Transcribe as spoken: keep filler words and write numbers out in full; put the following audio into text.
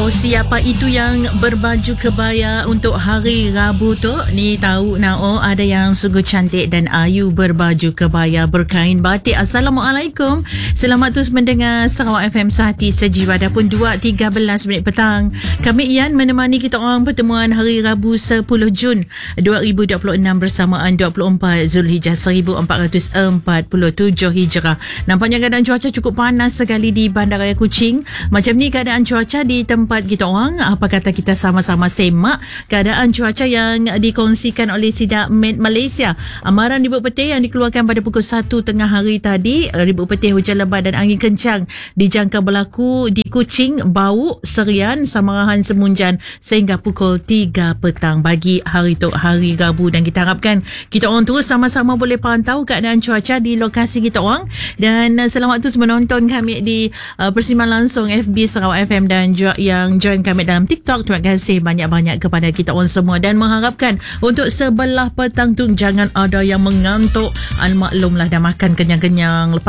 Oh, siapa itu yang berbaju kebaya untuk hari Rabu tu? Ni tahu nak, oh ada yang sungguh cantik dan ayu berbaju kebaya berkain batik. Assalamualaikum. Selamat terus mendengar Sarawak F M Sehati Sejiwa. Dah pun dua tiga belas minit petang. Kami Ian menemani kita orang pertemuan hari Rabu sepuluh Jun dua ribu dua puluh enam bersamaan dua puluh empat Zulhijjah seribu empat ratus empat puluh tujuh Hijrah. Nampaknya keadaan cuaca cukup panas sekali di Bandaraya Kuching. Macam ni keadaan cuaca di tempat kita orang. Apa kata kita sama-sama semak keadaan cuaca yang dikongsikan oleh Sidak Met Malaysia. Amaran ribut petih yang dikeluarkan pada pukul satu tengah hari tadi. Ribut petih, hujan lebat dan angin kencang dijangka berlaku di Kuching, Bau, Serian, Samarahan, Semunjan sehingga pukul tiga petang bagi hari tu, hari Rabu. Dan kita harapkan kita orang terus sama-sama boleh pantau keadaan cuaca di lokasi kita orang. Dan uh, selamat terus menonton kami di uh, persiaran langsung F B Sarawak F M dan juga yang join kami dalam TikTok. Terima kasih banyak-banyak kepada kita orang semua dan mengharapkan untuk sebelah petang tu jangan ada yang mengantuk. Al maklumlah dah makan kenyang-kenyang lepas